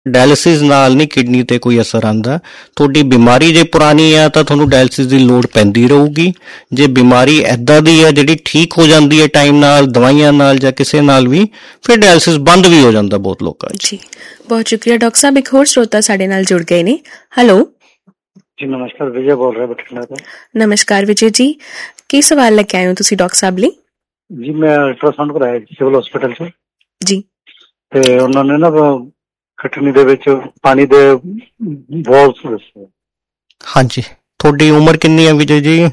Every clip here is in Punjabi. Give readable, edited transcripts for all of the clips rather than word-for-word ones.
ਡਾਇਲਿਸਿਸ ਨਾਲ ਨਹੀਂ ਕਿਡਨੀ ਤੇ ਕੋਈ ਅਸਰ ਆਉਂਦਾ। ਤੁਹਾਡੀ ਬਿਮਾਰੀ ਜੇ ਪੁਰਾਣੀ ਆ ਤਾਂ ਤੁਹਾਨੂੰ ਡਾਇਲਿਸਿਸ ਦੀ ਲੋੜ ਪੈਂਦੀ ਰਹੂਗੀ। ਜੇ ਬਿਮਾਰੀ ਇੱਦਾਂ ਦੀ ਹੈ ਜਿਹੜੀ ਠੀਕ ਹੋ ਜਾਂਦੀ ਹੈ ਟਾਈਮ ਨਾਲ, ਦਵਾਈਆਂ ਨਾਲ ਜਾਂ ਕਿਸੇ ਨਾਲ ਵੀ, ਫਿਰ ਡਾਇਲਿਸਿਸ ਬੰਦ ਵੀ ਹੋ ਜਾਂਦਾ ਬਹੁਤ ਲੋਕਾਂ 'ਚ। ਜੀ ਬਹੁਤ ਸ਼ੁਕਰੀਆ ਡਾਕਟਰ ਸਾਹਿਬ। ਇੱਕ ਹੋਰ ਸਰੋਤਾ ਸਾਡੇ ਨਾਲ ਜੁੜ ਗਏ ਨੇ। ਹੈਲੋ ਜੀ ਨਮਸਕਾਰ, ਵਿਜੇ ਬੋਲ ਰਿਹਾ ਬਠਿੰਡਾ ਤੋਂ। ਨਮਸਕਾਰ ਵਿਜੇ ਜੀ, ਕੀ ਸਵਾਲ ਲੈ ਕੇ ਆਏ ਹੋ ਤੁਸੀਂ ਡਾਕਟਰ ਸਾਹਿਬ ਲਈ? ਜੀ ਮੈਂ ਅਲਟਰਾਸਾਊਂਡ ਕਰਾਇਆ ਸਿਵਲ ਹਸਪੀਟਲ 'ਚ ਜੀ, ਤੇ ਉਹਨਾਂ ਨੇ ਨਾ ਕਿਡਨੀ ਦੇ ਵਿੱਚ ਪਾਣੀ ਦੇ ਬੋਲਸ ਦੱਸੇ। ਹਾਂਜੀ, ਤੁਹਾਡੀ ਉਮਰ ਕਿੰਨੀ ਹੈ ਵਿਜੇ ਜੀ?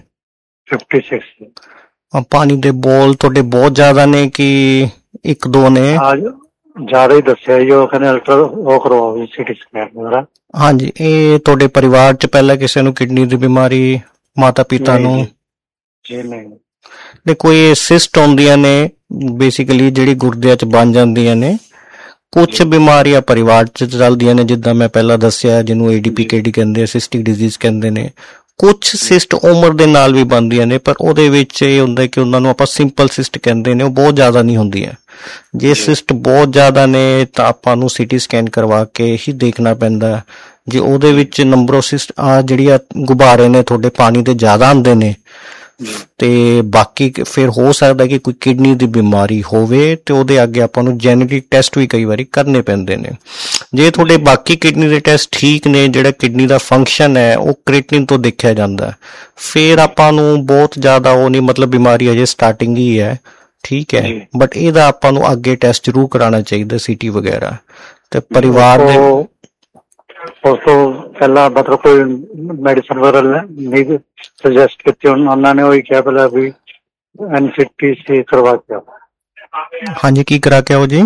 56। ਪਾਣੀ ਦੇ ਬੋਲ ਤੁਹਾਡੇ ਬਹੁਤ ਜ਼ਿਆਦਾ ਨੇ ਕਿ ਇੱਕ ਦੋ ਨੇ? ਜ਼ਿਆਦਾ ਹੀ ਦੱਸਿਆ ਜੀ, ਉਹ ਕਹਿੰਦੇ ਅਲਟਰਾ ਉਹ ਕਰਵਾਓ ਸੀਟੀ ਸਕੈਨ ਵਗੈਰਾ। ਹਾਂਜੀ, ਇਹ ਤੁਹਾਡੇ ਪਰਿਵਾਰ 'ਚ ਪਹਿਲਾਂ ਕਿਸੇ ਨੂੰ ਕਿਡਨੀ ਦੀ ਬਿਮਾਰੀ, ਮਾਤਾ ਪਿਤਾ ਨੂੰ? ਜੀ ਨਹੀਂ। ਦੇਖੋ, ਇਹ ਸਿਸਟ ਆਉਂਦੀਆਂ ਨੇ ਬੇਸਿਕਲੀ, ਜਿਹੜੀ ਗੁਰਦਿਆਂ 'ਚ ਬਣ ਜਾਂਦੀਆਂ ਨੇ। ਕੁਛ ਬਿਮਾਰੀਆਂ ਪਰਿਵਾਰ 'ਚ ਚੱਲਦੀਆਂ ਨੇ, ਜਿੱਦਾਂ ਮੈਂ ਪਹਿਲਾਂ ਦੱਸਿਆ, ਜਿਹਨੂੰ ADPKD ਕਹਿੰਦੇ ਆ, ਸਿਸਟਿਕ ਡਿਜ਼ੀਜ਼ ਕਹਿੰਦੇ ਨੇ। ਕੁਛ ਸਿਸਟ ਉਮਰ ਦੇ ਨਾਲ ਵੀ ਬਣਦੀਆਂ ਨੇ, ਪਰ ਉਹਦੇ ਵਿੱਚ ਇਹ ਹੁੰਦਾ ਕਿ ਉਹਨਾਂ ਨੂੰ ਆਪਾਂ ਸਿੰਪਲ ਸਿਸਟ ਕਹਿੰਦੇ ਨੇ, ਉਹ ਬਹੁਤ ਜ਼ਿਆਦਾ ਨਹੀਂ ਹੁੰਦੀਆਂ। ਜੇ ਸਿਸਟ ਬਹੁਤ ਜ਼ਿਆਦਾ ਨੇ ਤਾਂ ਆਪਾਂ ਨੂੰ CT ਸਕੈਨ ਕਰਵਾ ਕੇ ਹੀ ਦੇਖਣਾ ਪੈਂਦਾ। ਜੇ ਉਹਦੇ ਵਿੱਚ ਨੰਬਰ ਆਫ ਸਿਸਟ ਜਿਹੜੀਆਂ ਗੁਬਾਰੇ ਨੇ ਤੁਹਾਡੇ ਪਾਣੀ ਦੇ ਜ਼ਿਆਦਾ ਆਉਂਦੇ ਨੇ, ਤੇ ਬਾਕੀ ਫਿਰ ਹੋ ਸਕਦਾ ਕਿ ਕੋਈ ਕਿਡਨੀ ਦੀ ਬਿਮਾਰੀ ਹੋਵੇ ਤੇ ਉਹਦੇ ਅੱਗੇ ਆਪਾਂ ਨੂੰ ਜੈਨੇਟਿਕ ਟੈਸਟ ਵੀ ਕਈ ਵਾਰੀ ਕਰਨੇ ਪੈਂਦੇ ਨੇ। ਜੇ ਤੁਹਾਡੇ ਬਾਕੀ ਕਿਡਨੀ ਦੇ ਟੈਸਟ ਠੀਕ ਨੇ, ਜਿਹੜਾ ਕਿਡਨੀ ਦਾ ਫੰਕਸ਼ਨ ਹੈ ਉਹ ਕ੍ਰੀਏਟਿਨ ਤੋਂ ਦੇਖਿਆ ਜਾਂਦਾ, ਫਿਰ ਆਪਾਂ ਨੂੰ ਬਹੁਤ ਜ਼ਿਆਦਾ ਉਹ ਨਹੀਂ, ਮਤਲਬ ਬਿਮਾਰੀ ਅਜੇ ਸਟਾਰਟਿੰਗ ਹੀ ਹੈ, ਠੀਕ ਹੈ, ਬਟ ਇਹਦਾ ਆਪਾਂ ਨੂੰ ਅੱਗੇ ਟੈਸਟ ਜ਼ਰੂਰ ਕਰਾਉਣਾ ਚਾਹੀਦਾ, CT ਵਗੈਰਾ। ਤੇ ਪਰਿਵਾਰ ਦੇ ਉਸ ਤੋਂ ਪਹਿਲਾਂ ਮਤਲਬ ਕੋਈ ਮੈਡੀਸਨ ਵਗੈਰਾ ਨਹੀਂ ਸੁਜੈਸਟ ਕੀਤੀ? ਉਹਨਾਂ ਨੇ ਉਹੀ ਕਿਹਾ ਪਹਿਲਾਂ ਵੀ NCT ਕਰਵਾ ਕੇ ਆਓ। ਹਾਂਜੀ, ਕੀ ਕਰਾ ਕੇ ਆਓ ਜੀ?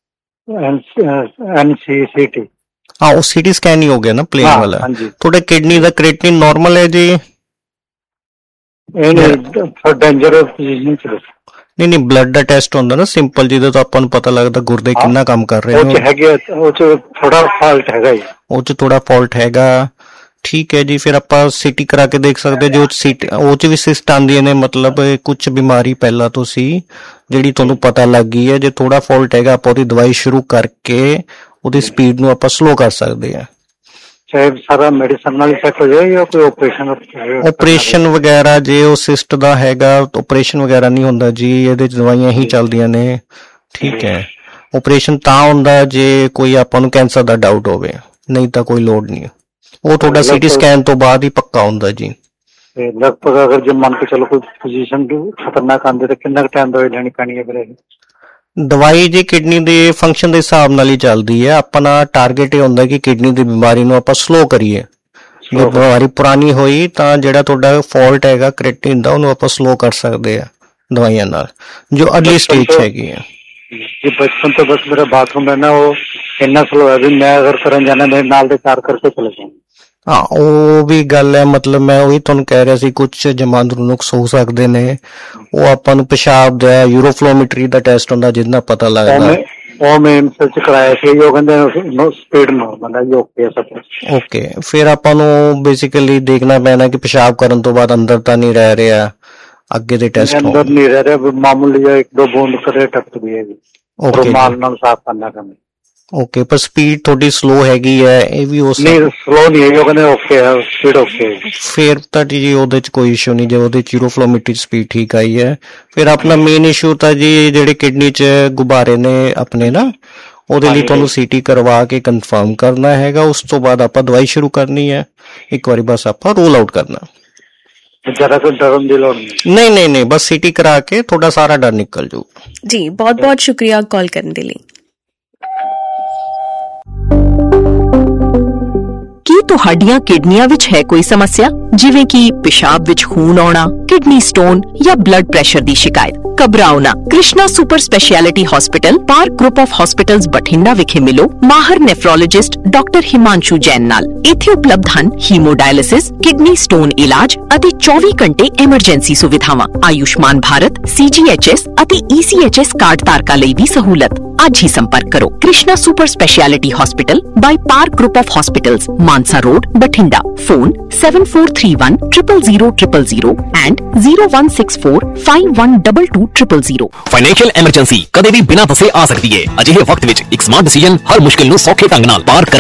NCT। ਹਾਂ, ਉਹ CT ਸਕੈਨ ਹੀ ਹੋ ਗਿਆ ਨਾ, ਪਲੇਨ ਵਾਲਾ। ਤੁਹਾਡੇ ਕਿਡਨੀ ਦਾ ਕ੍ਰੀਏਟਿਨ ਨਾਰਮਲ ਹੈ ਜੀ? ਇਹ ਡੇਂਜਰਸ ਪੋਜੀਸ਼ਨ ਚ ਨਹੀਂ, ਬਲੱਡ ਦਾ ਟੈਸਟ ਹੁੰਦਾ ਨਾ ਸਿੰਪਲ, ਜਿਹਦੇ ਤੋਂ ਆਪਾਂ ਨੂੰ ਪਤਾ ਲੱਗਦਾ ਗੁਰਦੇ ਕਿੰਨਾ ਕੰਮ ਕਰ ਰਹੇ ਨੇ। ਉਹ ਚ ਥੋੜਾ ਫਾਲਟ ਹੈਗਾ ਜੀ, ਉਹ ਚ ਥੋੜਾ ਫਾਲਟ ਹੈਗਾ, ਠੀਕ ਹੈ ਜੀ। ਫਿਰ ਆਪਾਂ CT ਕਰਾ ਕੇ ਦੇਖ ਸਕਦੇ, ਜੋ ਉਹ ਚ ਵੀ ਸਿਸਟ ਆਉਂਦੀਆਂ ਨੇ, ਮਤਲਬ ਕੁਛ ਬਿਮਾਰੀ ਪਹਿਲਾਂ ਤੋਂ ਸੀ ਜਿਹੜੀ ਤੁਹਾਨੂੰ ਪਤਾ ਲੱਗ ਗਈ ਹੈ। ਜੇ ਥੋੜਾ ਫਾਲਟ ਹੈਗਾ, ਆਪਾਂ ਉਹਦੀ ਦਵਾਈ ਸ਼ੁਰੂ ਕਰਕੇ ਉਹਦੀ ਸਪੀਡ ਨੂੰ ਆਪਾਂ ਸਲੋ ਕਰ ਸਕਦੇ ਹਾਂ। ਸਾਰਾ ਮੈਡੀਸਨ ਨਾਲ ਸੈੱਟ ਹੋ ਜਾਏ ਜਾਂ ਕੋਈ ਆਪਰੇਸ਼ਨ ਵਗੈਰਾ? ਜੇ ਉਹ ਸਿਸਟ ਦਾ ਹੈਗਾ, ਆਪਰੇਸ਼ਨ ਵਗੈਰਾ ਨਹੀਂ ਹੁੰਦਾ ਜੀ, ਇਹਦੇ ਚ ਦਵਾਈਆਂ ਹੀ ਚੱਲਦੀਆਂ ਨੇ, ਠੀਕ ਹੈ। ਆਪਰੇਸ਼ਨ ਤਾਂ ਹੁੰਦਾ ਜੇ ਕੋਈ ਆਪਾਂ ਨੂੰ ਕੈਂਸਰ ਦਾ ਡਾਊਟ ਹੋਵੇ, ਨਹੀਂ ਤਾਂ ਕੋਈ ਲੋੜ ਨਹੀਂ। ਉਹ ਤੁਹਾਡਾ CT ਸਕੈਨ ਤੋਂ ਬਾਅਦ ਹੀ ਪੱਕਾ ਹੁੰਦਾ ਜੀ। ਲਗਭਗ ਅਗਰ ਜੇ ਮੰਨ ਕੇ ਚਲੋ ਕੋਈ ਪੋਜੀਸ਼ਨ ਖਤਰਨਾਕ ਆਉਂਦੇ ਤਾਂ ਕਿੰਨਾ ਟਾਈਮ ਦਵਾਈ ਲੈਣੀ ਪੈਣੀ ਹੈ ਫਿਰ? ਦਵਾਈ ਜੀ ਕਿਡਨੀ ਦੇ ਫੰਕਸ਼ਨ ਦੇ ਹਿਸਾਬ ਨਾਲ ਹੀ ਚੱਲਦੀ ਹੈ। ਆਪਣਾ ਟਾਰਗੇਟ ਇਹ ਹੁੰਦਾ ਕਿ ਕਿਡਨੀ ਦੀ ਬਿਮਾਰੀ ਨੂੰ ਆਪਾਂ ਸਲੋ ਕਰੀਏ। ਜੇ ਬਿਮਾਰੀ ਪੁਰਾਣੀ ਹੋਈ ਤਾਂ ਜਿਹੜਾ ਤੁਹਾਡਾ ਫਾਲਟ ਹੈਗਾ ਕ੍ਰੀਏਟਿਨ ਦਾ, ਉਹਨੂੰ ਆਪਾਂ ਸਲੋ ਕਰ ਸਕਦੇ ਆ ਦਵਾਈਆਂ ਨਾਲ, ਜੋ ਅਰਲੀ ਸਟੇਜ ਹੈਗੀ ਹੈ। ਬਚਪਨ ਤੋਂ ਬਸ ਮੇਰਾ ਬਾਥਰੂਮ ਹੈ ਨਾ, ਉਹ ਇੰਨਾ ਸਲੋ ਹੈ ਵੀ ਮੈਂ ਅਗਰ ਕਰਨ ਜਾਣਾ ਮੇਰੇ ਨਾਲ ਦੇ ਕਾਰ ਕਰਕੇ ਚਲੇ ਜਾਣਾ। ਹਾਂ, ਉਹ ਵੀ ਗੱਲ ਹੈ। ਮਤਲਬ ਮੈਂ ਉਹੀ ਤੁਹਾਨੂੰ ਕਹਿ ਰਿਹਾ ਸੀ, ਕੁਛ ਜਮਾਂਦਰੂ ਨੁਕਸ ਹੋ ਸਕਦੇ ਨੇ। ਉਹ ਆਪਾਂ ਨੂੰ ਪਿਸ਼ਾਬ ਦਾ ਯੂਰੋਫਲੋਮੈਟਰੀ ਦਾ ਟੈਸਟ ਹੁੰਦਾ, ਜਿਹਦੇ ਨਾਲ ਪਤਾ ਲੱਗਦਾ। ਉਹ ਮੈਂ ਐਮਸ ਕਰਾਇਆ ਸੀ, ਉਹ ਕਹਿੰਦੇ ਸਪੀਡ ਨਾਰਮਲ ਹੈ ਜੀ, ਓਕੇ ਸਭ ਓਕੇ। ਫਿਰ ਆਪਾਂ ਨੂੰ ਬੇਸਿਕਲੀ ਦੇਖਣਾ ਪੈਣਾ ਕਿ ਪਿਸ਼ਾਬ ਕਰਨ ਤੋਂ ਬਾਅਦ ਅੰਦਰ ਤਾਂ ਨਹੀਂ ਰਹਿ ਰਿਹਾ, ਅੱਗੇ ਦੇ ਟੈਸਟ ਅੰਦਰ ਨਹੀਂ ਰਹਿ ਰਿਹਾ, ਮਾਮੂਲੀ ਜਿਹਾ 1-2 ਬੂੰਦ ਕਰੇ ਟੱਕਦੀ ਹੈ ਜੀ, ਰੁਮਾਲ ਨਾਲ ਸਾਫ਼ ਕਰਨਾ ਕੰਮ। ਓਕੇ, ਪਰ ਸਪੀਡ ਤੁਹਾਡੀ ਸਲੋ ਹੈਗੀ ਹੈ, ਇਹ ਵੀ ਉਸ ਨਹੀਂ ਸਲੋ ਨਹੀਂ ਹੈ, ਉਹ ਕਹਿੰਦੇ ਓਕੇ ਹੈ, ਸਪੀਡ ਓਕੇ ਹੈ। ਫਿਰ ਤਾਂ ਜੀ ਉਹਦੇ ਚ ਕੋਈ ਇਸ਼ੂ ਨਹੀਂ, ਜੇ ਉਹਦੇ ਚ ਯੂਰੋਫਲੋਮੈਟਰੀ ਸਪੀਡ ਠੀਕ ਆਈ ਹੈ। ਫਿਰ ਆਪਣਾ ਮੇਨ ਇਸ਼ੂ ਤਾਂ ਜੀ ਜਿਹੜੇ ਕਿਡਨੀ ਚ ਗੁਬਾਰੇ ਨੇ ਆਪਣੇ ਨਾ, ਉਹਦੇ ਲਈ ਤੁਹਾਨੂੰ CT ਕਰਵਾ ਕੇ ਕਨਫਰਮ ਕਰਨਾ ਹੈਗਾ। ਉਸ ਤੋਂ ਬਾਅਦ ਆਪਾਂ ਦਵਾਈ ਸ਼ੁਰੂ ਕਰਨੀ ਹੈ, ਇੱਕ ਵਾਰੀ ਬਸ ਆਪਾਂ ਰੂਲ ਆਊਟ ਕਰਨਾ। ਜ਼ਿਆਦਾ ਕੋਈ ਡਰਨ ਦੀ ਲੋੜ ਨਹੀਂ, ਬਸ CT ਕਰਾ ਕੇ ਤੁਹਾਡਾ ਸਾਰਾ ਡਰ ਨਿਕਲ ਜਾਊ ਜੀ। ਬਹੁਤ ਬਹੁਤ ਸ਼ੁਕਰੀਆ ਕਾਲ ਕਰਨ ਦੇ ਲਈ। ਕੀ ਤੁਹਾਡੀਆਂ ਕਿਡਨੀਆਂ ਵਿੱਚ ਹੈ ਕੋਈ ਸਮੱਸਿਆ, ਜਿਵੇਂ ਕਿ ਪਿਸ਼ਾਬ ਵਿੱਚ ਖੂਨ ਆਉਣਾ, ਕਿਡਨੀ ਸਟੋਨ ਜਾਂ ਬਲੱਡ ਪ੍ਰੈਸ਼ਰ ਦੀ ਸ਼ਿਕਾਇਤ? ਘਬਰਾਓ ਨਾ, Krishna super speciality hospital, park group of hospitals Bathinda ਵਿਖੇ ਮਿਲੋ ਮਾਹਰ ਨੈਫਰੋਲੋਜਿਸਟ ਡਾਕਟਰ ਹਿਮਾਂਸ਼ੂ ਜੈਨ ਨਾਲ। ਇੱਥੇ ਉਪਲਬਧ ਹਨ ਹੀਮੋਡਾਇਲਿਸਿਸ, ਕਿਡਨੀ ਸਟੋਨ ਇਲਾਜ ਅਤੇ 24 ਘੰਟੇ ਐਮਰਜੈਂਸੀ ਸੁਵਿਧਾਵਾਂ। ਆਯੁਸ਼ਮਾਨ ਭਾਰਤ, CGHS ਅਤੇ ECHS ਕਾਰਡ ਧਾਰਕਾਂ ਲਈ ਵੀ ਸਹੂਲਤ। ਅੱਜ ਹੀ ਸੰਪਰਕ ਕਰੋ Krishna super speciality hospital by park group of hospitals, Mansa road, Bathinda. Phone 7431 000 000 and 0164512200। Financial emergency ਕਦੇ ਵੀ ਬਿਨਾਂ ਦੱਸੇ ਆ ਸਕਦੀ ਹੈ। ਅਜਿਹੇ ਵਕਤ ਵਿੱਚ ਇੱਕ ਸਮਾਰਟ ਡਿਸੀਜਨ ਹਰ ਮੁਸ਼ਕਿਲ ਨੂੰ ਸੌਖੇ ਢੰਗ ਨਾਲ ਪਾਰ ਕਰਨ